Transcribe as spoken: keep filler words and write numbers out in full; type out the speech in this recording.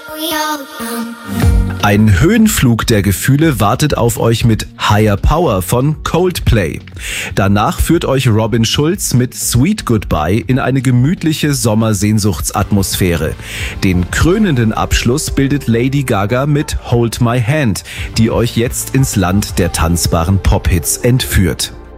Ein Höhenflug der Gefühle wartet auf euch mit Higher Power von Coldplay. Danach führt euch Robin Schulz mit Sweet Goodbye in eine gemütliche Sommersehnsuchtsatmosphäre. Den krönenden Abschluss bildet Lady Gaga mit Hold My Hand, die euch jetzt ins Land der tanzbaren Pop-Hits entführt.